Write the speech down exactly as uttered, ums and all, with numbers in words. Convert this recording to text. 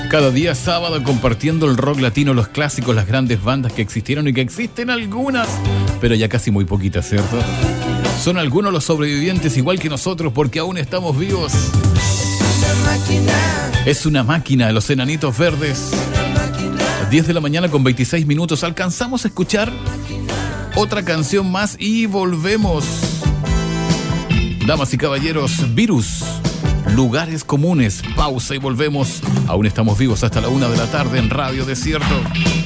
Cada día sábado compartiendo el rock latino, los clásicos, las grandes bandas que existieron y que existen algunas, pero ya casi muy poquitas, ¿cierto? Son algunos los sobrevivientes igual que nosotros porque aún estamos vivos. Es una máquina, los Enanitos Verdes. diez de la mañana con veintiséis minutos. Alcanzamos a escuchar otra canción más y volvemos. Damas y caballeros, Virus, Lugares Comunes. Pausa y volvemos. Aún estamos vivos hasta la una de la tarde en Radio Desierto.